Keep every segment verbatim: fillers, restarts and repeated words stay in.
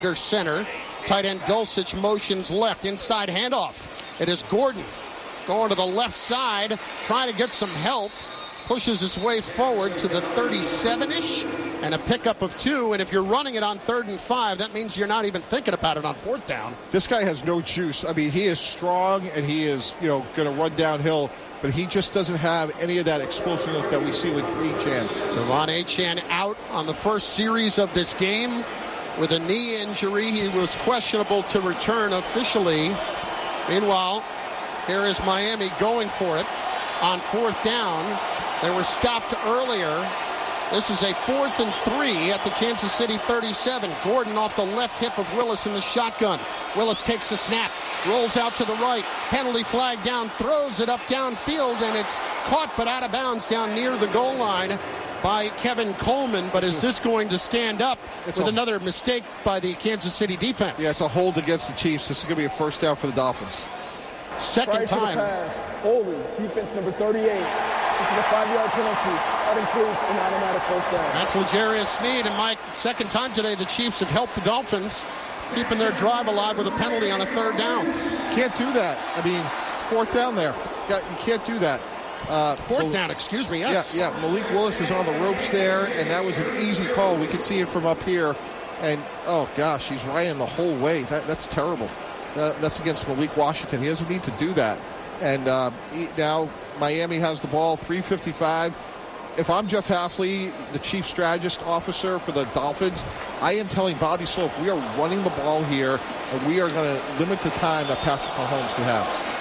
Center. Tight end Dulcich motions left. Inside handoff. It is Gordon going to the left side, trying to get some help. Pushes his way forward to the thirty-seven-ish, and a pickup of two. And if you're running it on third and five, that means you're not even thinking about it on fourth down. This guy has no juice. I mean, he is strong, and he is, you know, going to run downhill, but he just doesn't have any of that explosiveness that we see with Achane. Devon Achane out on the first series of this game with a knee injury. He was questionable to return officially. Meanwhile, here is Miami going for it on fourth down. They were stopped earlier. This is a fourth and three at the Kansas City thirty-seven. Gordon off the left hip of Willis in the shotgun. Willis takes the snap, rolls out to the right. Penalty flag down, throws it up downfield, and it's caught but out of bounds down near the goal line by Kevin Coleman. But is this going to stand up it's with a, another mistake by the Kansas City defense? Yeah, it's a hold against the Chiefs. This is going to be a first down for the Dolphins. Second Prior time. To the pass, Foley, defense number thirty-eight. This is a five-yard penalty. That includes an automatic first down. That's L'Jarius Sneed, and Mike, second time today the Chiefs have helped the Dolphins, keeping their drive alive with a penalty on a third down. Can't do that. I mean, fourth down there. You can't do that. Uh, fourth Mal- down, excuse me, yes. Yeah, yeah, Malik Willis is on the ropes there, and that was an easy call. We could see it from up here. And, oh, gosh, he's riding the whole way. That, that's terrible. Uh, that's against Malik Washington. He doesn't need to do that. And uh, he, now Miami has the ball, three fifty-five. If I'm Jeff Hafley, the chief strategist officer for the Dolphins, I am telling Bobby Slope, we are running the ball here, and we are going to limit the time that Patrick Mahomes can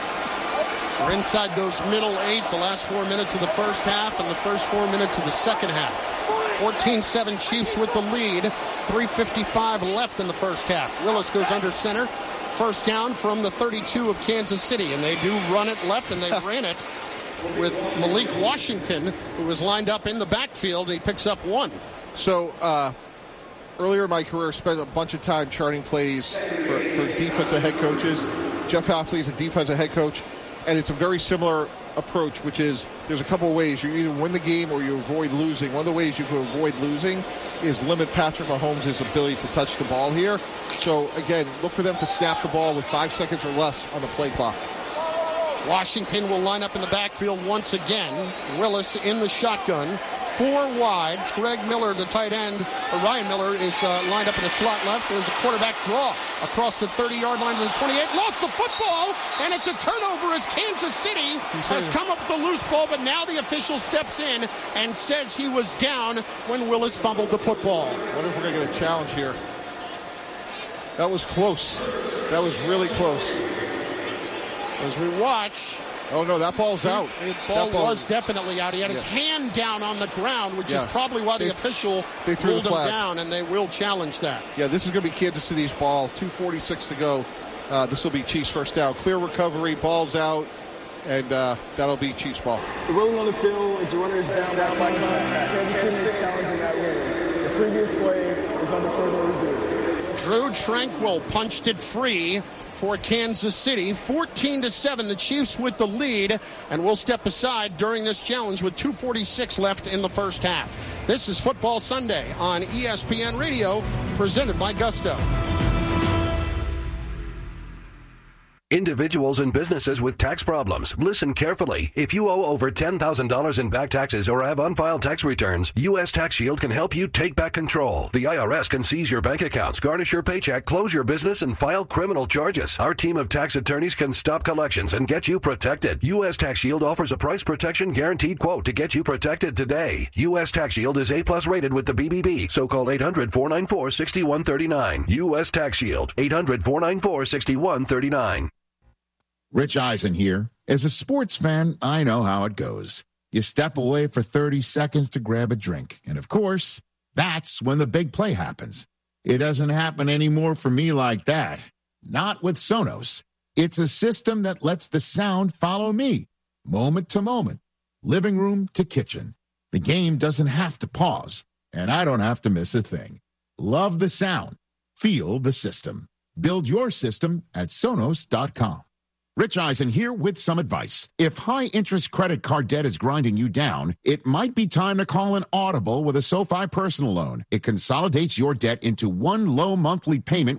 have. We're inside those middle eight, the last four minutes of the first half and the first four minutes of the second half. fourteen seven Chiefs with the lead. three fifty-five left in the first half. Willis goes under center. First down from the thirty-two of Kansas City, and they do run it left, and they ran it with Malik Washington, who was lined up in the backfield, and he picks up one. So uh, earlier in my career, I spent a bunch of time charting plays for, for defensive head coaches. Jeff Hafley is a defensive head coach, and it's a very similar approach, which is there's a couple of ways. You either win the game or you avoid losing. One of the ways you can avoid losing is limit Patrick Mahomes' ability to touch the ball here. So, again, look for them to snap the ball with five seconds or less on the play clock. Washington will line up in the backfield once again. Willis in the shotgun. Four wides. Greg Miller, the tight end, or Ryan Miller, is uh, lined up in the slot left. There's a quarterback draw across the thirty-yard line to the twenty-eight. Lost the football, and it's a turnover as Kansas City has come up with a loose ball, but now the official steps in and says he was down when Willis fumbled the football. I wonder if we're going to get a challenge here. That was close. That was really close. As we watch... Oh, no, that ball's out. The ball, ball was definitely out. He had yeah. his hand down on the ground, which yeah. is probably why the they, official they threw pulled the him down, and they will challenge that. Yeah, this is going to be Kansas City's ball. two forty-six to go. Uh, this will be Chiefs first down. Clear recovery, ball's out, and uh, that'll be Chiefs ball. The ruling on the field is the runner is down, down by contact. Kansas City is challenging that ruling. The previous play is under further review. Drew Tranquill punched it free for Kansas City. fourteen to seven, the Chiefs with the lead, and we'll step aside during this challenge with two forty-six left in the first half. This is Football Sunday on E S P N Radio, presented by Gusto. Individuals and businesses with tax problems, listen carefully. If you owe over ten thousand dollars in back taxes or have unfiled tax returns, U S Tax Shield can help you take back control. The I R S can seize your bank accounts, garnish your paycheck, close your business, and file criminal charges. Our team of tax attorneys can stop collections and get you protected. U S Tax Shield offers a price protection guaranteed quote to get you protected today. U S Tax Shield is A-plus rated with the B B B, so call eight hundred, four nine four, six one three nine. U S Tax Shield, eight hundred, four nine four, six one three nine. Rich Eisen here. As a sports fan, I know how it goes. You step away for thirty seconds to grab a drink. And of course, that's when the big play happens. It doesn't happen anymore for me like that. Not with Sonos. It's a system that lets the sound follow me, moment to moment, living room to kitchen. The game doesn't have to pause, and I don't have to miss a thing. Love the sound. Feel the system. Build your system at Sonos dot com. Rich Eisen here with some advice. If high-interest credit card debt is grinding you down, it might be time to call an audible with a SoFi personal loan. It consolidates your debt into one low monthly payment